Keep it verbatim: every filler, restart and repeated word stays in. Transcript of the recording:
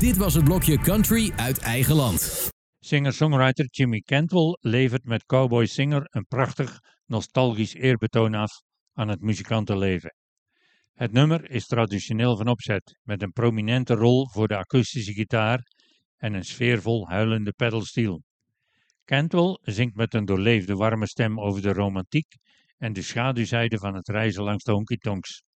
Dit was het blokje Country uit eigen land. Singer-songwriter Jimmy Cantwell levert met Cowboy Singer een prachtig, nostalgisch eerbetoon af aan het muzikantenleven. Het nummer is traditioneel van opzet, met een prominente rol voor de akoestische gitaar en een sfeervol huilende pedalsteel. Cantwell zingt met een doorleefde warme stem over de romantiek en de schaduwzijde van het reizen langs de honky-tonks.